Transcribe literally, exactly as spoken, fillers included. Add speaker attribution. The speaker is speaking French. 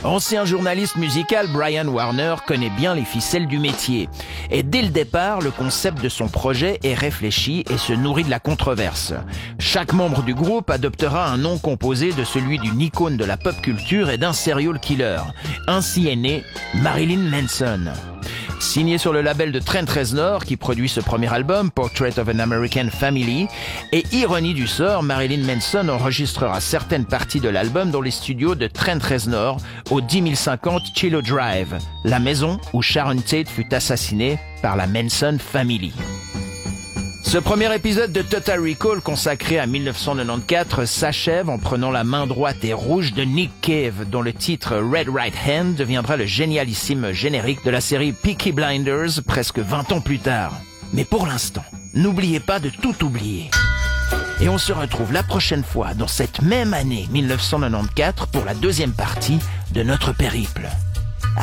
Speaker 1: Ancien journaliste musical, Brian Warner connaît bien les ficelles du métier. Et dès le départ, le concept de son projet est réfléchi et se nourrit de la controverse. Chaque membre du groupe adoptera un nom composé de celui d'une icône de la pop culture et d'un serial killer. Ainsi est né Marilyn Manson. Signé sur le label de Trent Reznor, qui produit ce premier album, Portrait of an American Family, et ironie du sort, Marilyn Manson enregistrera certaines parties de l'album dans les studios de Trent Reznor, au dix mille cinquante Chilo Drive, la maison où Sharon Tate fut assassinée par la Manson Family. Ce premier épisode de Total Recall consacré à mille neuf cent quatre-vingt-quatorze s'achève en prenant la main droite et rouge de Nick Cave, dont le titre Red Right Hand deviendra le génialissime générique de la série Peaky Blinders presque vingt ans plus tard. Mais pour l'instant, n'oubliez pas de tout oublier. Et on se retrouve la prochaine fois dans cette même année mille neuf cent quatre-vingt-quatorze pour la deuxième partie de notre périple.